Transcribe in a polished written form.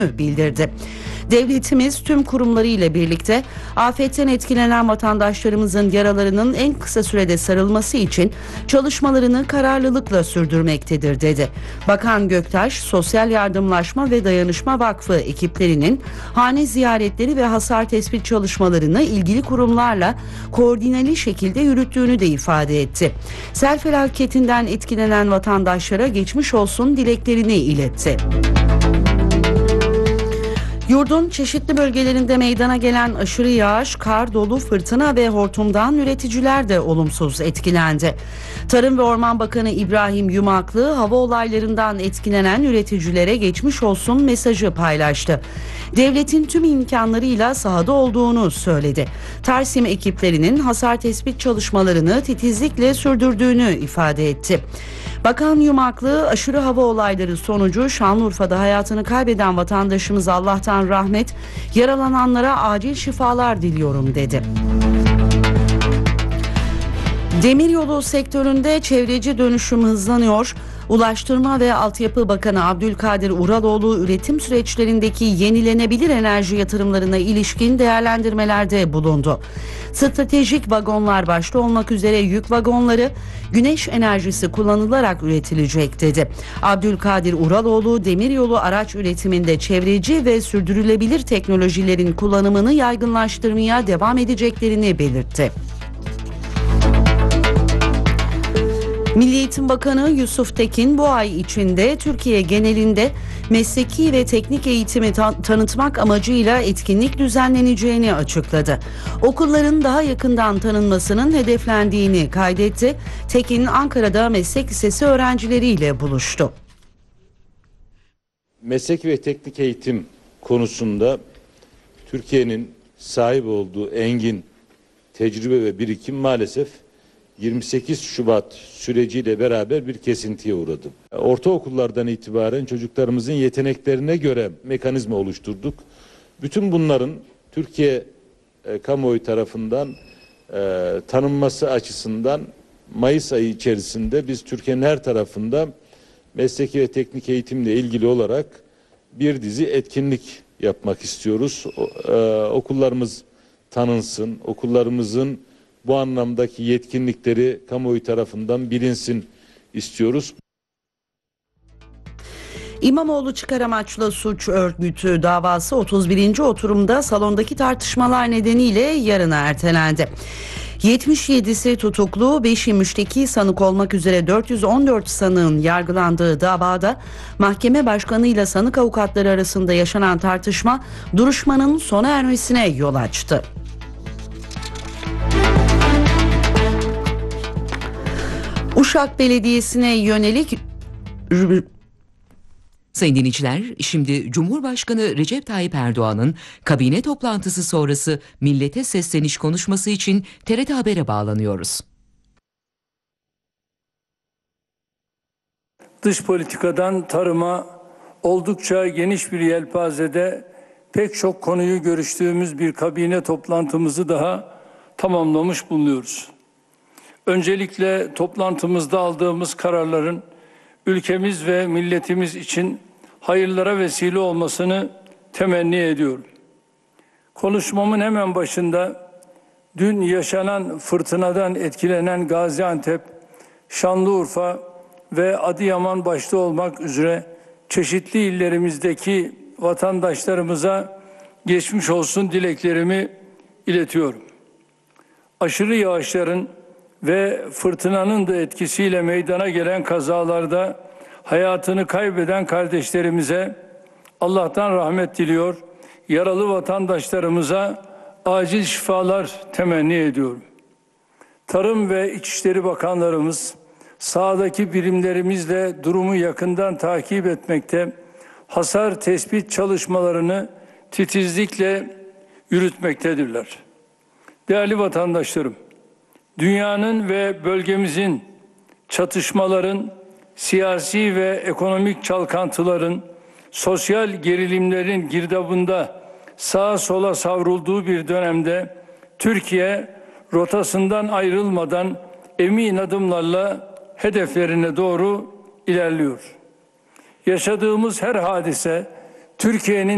bildirdi. Devletimiz tüm kurumları ile birlikte afetten etkilenen vatandaşlarımızın yaralarının en kısa sürede sarılması için çalışmalarını kararlılıkla sürdürmektedir dedi. Bakan Göktaş, Sosyal Yardımlaşma ve Dayanışma Vakfı ekiplerinin hane ziyaretleri ve hasar tespit çalışmalarını ilgili kurumlarla koordineli şekilde yürüttüğünü de ifade etti. Sel felaketinden etkilenen vatandaşlara geçmiş olsun dileklerini iletti. Yurdun çeşitli bölgelerinde meydana gelen aşırı yağış, kar, dolu, fırtına ve hortumdan üreticiler de olumsuz etkilendi. Tarım ve Orman Bakanı İbrahim Yumaklı, hava olaylarından etkilenen üreticilere geçmiş olsun mesajı paylaştı. Devletin tüm imkanlarıyla sahada olduğunu söyledi. Tarsim ekiplerinin hasar tespit çalışmalarını titizlikle sürdürdüğünü ifade etti. Bakan Yumaklı, aşırı hava olayları sonucu Şanlıurfa'da hayatını kaybeden vatandaşımıza Allah'tan rahmet, yaralananlara acil şifalar diliyorum dedi. Demiryolu sektöründe çevreci dönüşüm hızlanıyor. Ulaştırma ve Altyapı Bakanı Abdülkadir Uraloğlu üretim süreçlerindeki yenilenebilir enerji yatırımlarına ilişkin değerlendirmelerde bulundu. Stratejik vagonlar başta olmak üzere yük vagonları güneş enerjisi kullanılarak üretilecek dedi. Abdülkadir Uraloğlu demiryolu araç üretiminde çevreci ve sürdürülebilir teknolojilerin kullanımını yaygınlaştırmaya devam edeceklerini belirtti. Milli Eğitim Bakanı Yusuf Tekin bu ay içinde Türkiye genelinde mesleki ve teknik eğitimi tanıtmak amacıyla etkinlik düzenleneceğini açıkladı. Okulların daha yakından tanınmasının hedeflendiğini kaydetti. Tekin Ankara'da meslek lisesi öğrencileriyle buluştu. Meslek ve teknik eğitim konusunda Türkiye'nin sahip olduğu engin tecrübe ve birikim maalesef 28 Şubat süreciyle beraber bir kesintiye uğradı. Ortaokullardan itibaren çocuklarımızın yeteneklerine göre mekanizma oluşturduk. Bütün bunların Türkiye kamuoyu tarafından tanınması açısından Mayıs ayı içerisinde biz Türkiye'nin her tarafında mesleki ve teknik eğitimle ilgili olarak bir dizi etkinlik yapmak istiyoruz. Okullarımız tanınsın, okullarımızın bu anlamdaki yetkinlikleri kamuoyu tarafından bilinsin istiyoruz. İmamoğlu çıkar amaçlı suç örgütü davası 31. oturumda salondaki tartışmalar nedeniyle yarına ertelendi. 77'si tutuklu, 5'i müşteki sanık olmak üzere 414 sanığın yargılandığı davada mahkeme başkanı ile sanık avukatları arasında yaşanan tartışma duruşmanın sona ermesine yol açtı. Uşak Belediyesi'ne yönelik... Sayın dinleyiciler, şimdi Cumhurbaşkanı Recep Tayyip Erdoğan'ın kabine toplantısı sonrası millete sesleniş konuşması için TRT Haber'e bağlanıyoruz. Dış politikadan tarıma oldukça geniş bir yelpazede pek çok konuyu görüştüğümüz bir kabine toplantımızı daha tamamlamış bulunuyoruz. Öncelikle toplantımızda aldığımız kararların ülkemiz ve milletimiz için hayırlara vesile olmasını temenni ediyorum. Konuşmamın hemen başında dün yaşanan fırtınadan etkilenen Gaziantep, Şanlıurfa ve Adıyaman başta olmak üzere çeşitli illerimizdeki vatandaşlarımıza geçmiş olsun dileklerimi iletiyorum. Aşırı yağışların ve fırtınanın da etkisiyle meydana gelen kazalarda hayatını kaybeden kardeşlerimize Allah'tan rahmet diliyor, yaralı vatandaşlarımıza acil şifalar temenni ediyorum. Tarım ve İçişleri Bakanlarımız sahadaki birimlerimizle durumu yakından takip etmekte, hasar tespit çalışmalarını titizlikle yürütmektedirler. Değerli vatandaşlarım, dünyanın ve bölgemizin çatışmaların, siyasi ve ekonomik çalkantıların, sosyal gerilimlerin girdabında sağa sola savrulduğu bir dönemde Türkiye rotasından ayrılmadan emin adımlarla hedeflerine doğru ilerliyor. Yaşadığımız her hadise Türkiye'nin